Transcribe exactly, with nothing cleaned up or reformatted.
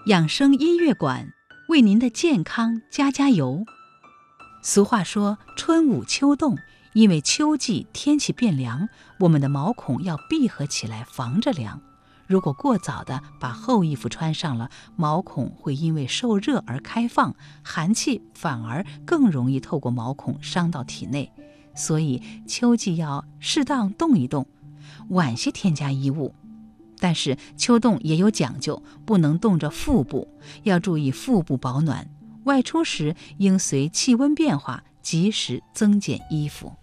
养生音乐馆为您的健康加加油。俗话说春捂秋冻，因为秋季天气变凉，我们的毛孔要闭合起来防着凉。如果过早的把厚衣服穿上了，毛孔会因为受热而开放，寒气反而更容易透过毛孔伤到体内。所以秋季要适当动一动，晚些添加衣物。但是秋冻也有讲究，不能冻着腹部，要注意腹部保暖。外出时应随气温变化及时增减衣服。